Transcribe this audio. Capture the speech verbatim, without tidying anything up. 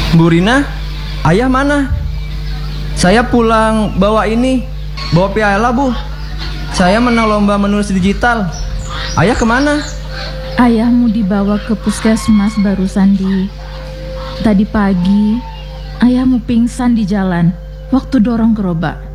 Bu Rina, ayah mana? Saya pulang bawa ini, bawa piala bu. Saya menang lomba menulis digital. Ayah kemana? Ayahmu dibawa ke puskesmas barusan di tadi pagi. Ayahmu pingsan di jalan waktu dorong gerobak.